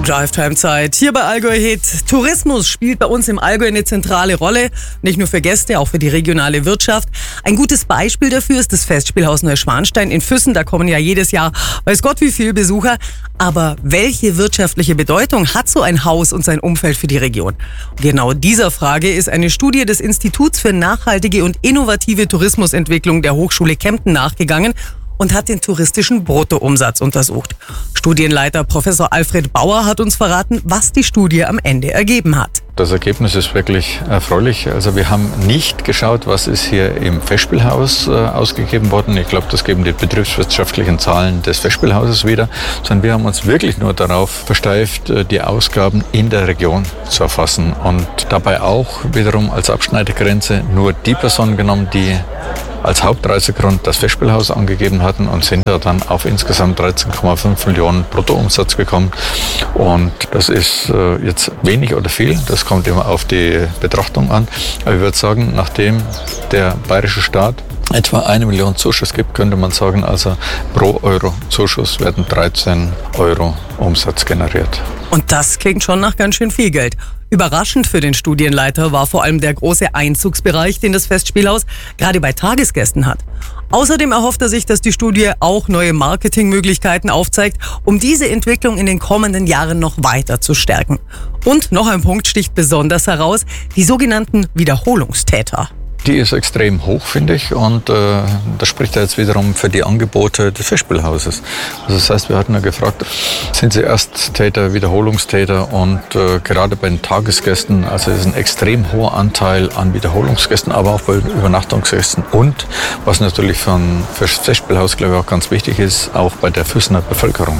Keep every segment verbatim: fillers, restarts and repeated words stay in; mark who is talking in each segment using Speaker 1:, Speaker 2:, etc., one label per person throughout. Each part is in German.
Speaker 1: Drive-Time-Zeit hier bei Allgäu Hit. Tourismus spielt bei uns im Allgäu eine zentrale Rolle, nicht nur für Gäste, auch für die regionale Wirtschaft. Ein gutes Beispiel dafür ist das Festspielhaus Neuschwanstein in Füssen. Da kommen ja jedes Jahr weiß Gott wie viele Besucher. Aber welche wirtschaftliche Bedeutung hat so ein Haus und sein Umfeld für die Region? Genau dieser Frage ist eine Studie des Instituts für nachhaltige und innovative Tourismusentwicklung der Hochschule Kempten nachgegangen und hat den touristischen Bruttoumsatz untersucht. Studienleiter Professor Alfred Bauer hat uns verraten, was die Studie am Ende ergeben hat.
Speaker 2: Das Ergebnis ist wirklich erfreulich. Also wir haben nicht geschaut, was ist hier im Festspielhaus äh, ausgegeben worden. Ich glaube, das geben die betriebswirtschaftlichen Zahlen des Festspielhauses wieder. Sondern wir haben uns wirklich nur darauf versteift, äh, die Ausgaben in der Region zu erfassen. Und dabei auch wiederum als Abschneidegrenze nur die Personen genommen, die als Hauptreisegrund das Festspielhaus angegeben hatten und sind da dann auf insgesamt dreizehn Komma fünf Millionen Bruttoumsatz gekommen. Und das ist äh, jetzt wenig oder viel, das kommt immer auf die Betrachtung an. Aber ich würde sagen, nachdem der bayerische Staat etwa eine Million Zuschuss gibt, könnte man sagen, also pro Euro Zuschuss werden dreizehn Euro Umsatz generiert.
Speaker 1: Und das klingt schon nach ganz schön viel Geld. Überraschend für den Studienleiter war vor allem der große Einzugsbereich, den das Festspielhaus gerade bei Tagesgästen hat. Außerdem erhofft er sich, dass die Studie auch neue Marketingmöglichkeiten aufzeigt, um diese Entwicklung in den kommenden Jahren noch weiter zu stärken. Und noch ein Punkt sticht besonders heraus, die sogenannten Wiederholungstäter.
Speaker 2: Die ist extrem hoch, finde ich, und äh, das spricht ja jetzt wiederum für die Angebote des Festspielhauses. Also das heißt, wir hatten ja gefragt, sind sie Ersttäter, Wiederholungstäter, und äh, gerade bei den Tagesgästen, also ist ein extrem hoher Anteil an Wiederholungsgästen, aber auch bei Übernachtungsgästen und, was natürlich für das Festspielhaus, glaube ich, auch ganz wichtig ist, auch bei der Füssener Bevölkerung.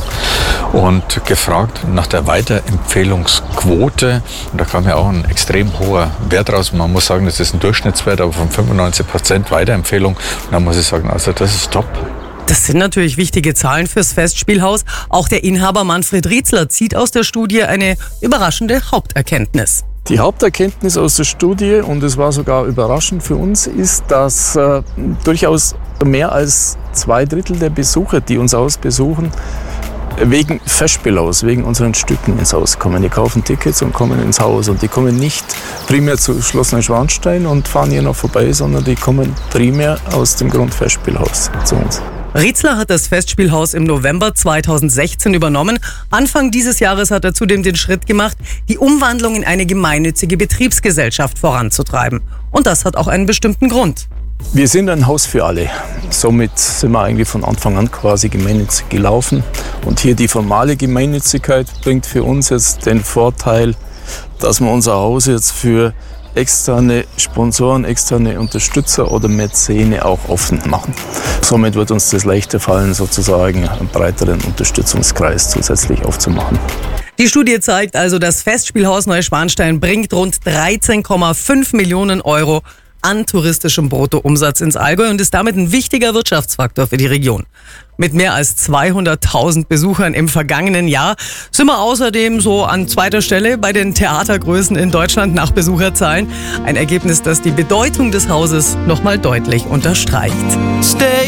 Speaker 2: Und gefragt nach der Weiterempfehlungsquote, und da kam ja auch ein extrem hoher Wert raus. Man muss sagen, das ist ein Durchschnittswert, aber von fünfundneunzig Prozent Weiterempfehlung. Und da muss ich sagen, also das ist top.
Speaker 1: Das sind natürlich wichtige Zahlen fürs Festspielhaus. Auch der Inhaber Manfred Rietzler zieht aus der Studie eine überraschende Haupterkenntnis.
Speaker 3: Die Haupterkenntnis aus der Studie, und es war sogar überraschend für uns, ist, dass äh, durchaus mehr als zwei Drittel der Besucher, die unser Haus besuchen, wegen Festspielhaus, wegen unseren Stücken ins Haus kommen. Die kaufen Tickets und kommen ins Haus. Und die kommen nicht primär zu Schloss Neuschwanstein und fahren hier noch vorbei, sondern die kommen primär aus dem Grund Festspielhaus zu uns.
Speaker 1: Rietzler hat das Festspielhaus im November zweitausendsechzehn übernommen. Anfang dieses Jahres hat er zudem den Schritt gemacht, die Umwandlung in eine gemeinnützige Betriebsgesellschaft voranzutreiben. Und das hat auch einen bestimmten Grund.
Speaker 3: Wir sind ein Haus für alle. Somit sind wir eigentlich von Anfang an quasi gemeinnützig gelaufen. Und hier die formale Gemeinnützigkeit bringt für uns jetzt den Vorteil, dass wir unser Haus jetzt für externe Sponsoren, externe Unterstützer oder Mäzene auch offen machen. Somit wird uns das leichter fallen, sozusagen einen breiteren Unterstützungskreis zusätzlich aufzumachen.
Speaker 1: Die Studie zeigt also, das Festspielhaus Neuschwanstein bringt rund dreizehn Komma fünf Millionen Euro an touristischem Bruttoumsatz ins Allgäu und ist damit ein wichtiger Wirtschaftsfaktor für die Region. Mit mehr als zweihunderttausend Besuchern im vergangenen Jahr sind wir außerdem so an zweiter Stelle bei den Theatergrößen in Deutschland nach Besucherzahlen. Ein Ergebnis, das die Bedeutung des Hauses nochmal deutlich unterstreicht. Stay